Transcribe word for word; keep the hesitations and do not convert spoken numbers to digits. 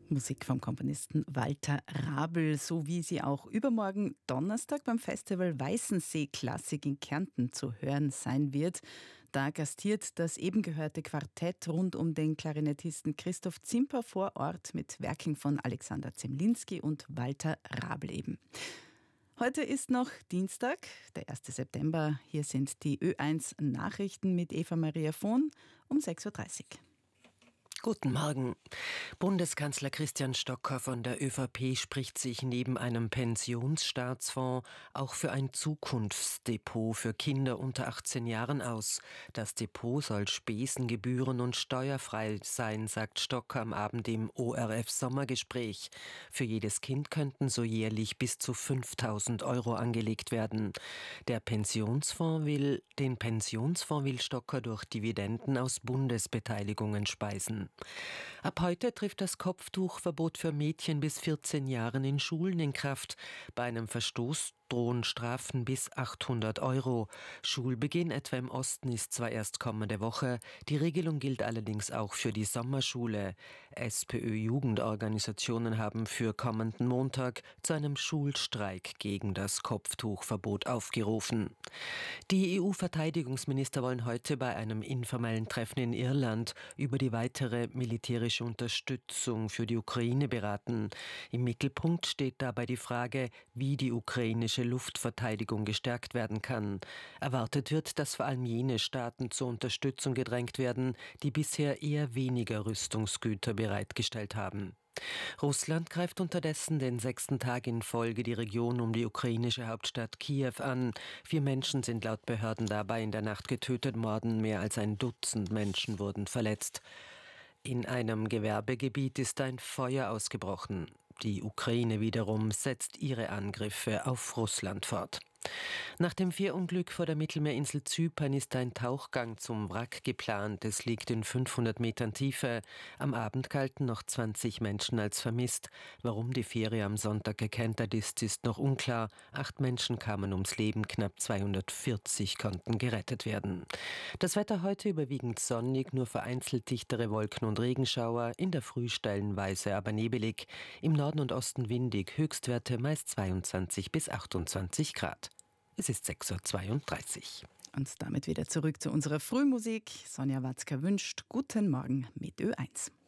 Musik vom Komponisten Walter Rabl, so wie sie auch übermorgen Donnerstag beim Festival Weißensee Klassik in Kärnten zu hören sein wird. Da gastiert das eben gehörte Quartett rund um den Klarinettisten Christoph Zimper vor Ort mit Werken von Alexander Zemlinski und Walter Rabl eben. Heute ist noch Dienstag, der erste September. Hier sind die Ö eins Nachrichten mit Eva Maria Vohn um sechs Uhr dreißig. Guten Morgen. Bundeskanzler Christian Stocker von der ÖVP spricht sich neben einem Pensionsstaatsfonds auch für ein Zukunftsdepot für Kinder unter achtzehn Jahren aus. Das Depot soll Spesen, Gebühren und steuerfrei sein, sagt Stocker am Abend im O R F-Sommergespräch. Für jedes Kind könnten so jährlich bis zu fünftausend Euro angelegt werden. Der Pensionsfonds will, den Pensionsfonds will Stocker durch Dividenden aus Bundesbeteiligungen speisen. Ab heute trifft das Kopftuchverbot für Mädchen bis vierzehn Jahren in Schulen in Kraft. Bei einem Verstoß drohen Strafen bis achthundert Euro. Schulbeginn etwa im Osten ist zwar erst kommende Woche, die Regelung gilt allerdings auch für die Sommerschule. SPÖ-Jugendorganisationen haben für kommenden Montag zu einem Schulstreik gegen das Kopftuchverbot aufgerufen. Die E U-Verteidigungsminister wollen heute bei einem informellen Treffen in Irland über die weitere militärische Unterstützung für die Ukraine beraten. Im Mittelpunkt steht dabei die Frage, wie die ukrainische Luftverteidigung gestärkt werden kann. Erwartet wird, dass vor allem jene Staaten zur Unterstützung gedrängt werden, die bisher eher weniger Rüstungsgüter bereitgestellt haben. Russland greift unterdessen den sechsten Tag in Folge die Region um die ukrainische Hauptstadt Kiew an. Vier Menschen sind laut Behörden dabei in der Nacht getötet worden, mehr als ein Dutzend Menschen wurden verletzt. In einem Gewerbegebiet ist ein Feuer ausgebrochen. Die Ukraine wiederum setzt ihre Angriffe auf Russland fort. Nach dem Fährunglück vor der Mittelmeerinsel Zypern ist ein Tauchgang zum Wrack geplant. Es liegt in fünfhundert Metern Tiefe. Am Abend galten noch zwanzig Menschen als vermisst. Warum die Fähre am Sonntag gekentert ist, ist noch unklar. Acht Menschen kamen ums Leben, knapp zweihundertvierzig konnten gerettet werden. Das Wetter heute überwiegend sonnig, nur vereinzelt dichtere Wolken und Regenschauer, in der Früh stellenweise aber nebelig. Im Norden und Osten windig, Höchstwerte meist zweiundzwanzig bis achtundzwanzig Grad. Es ist sechs Uhr zweiunddreißig. Und damit wieder zurück zu unserer Frühmusik. Sonja Watzka wünscht guten Morgen mit Ö eins.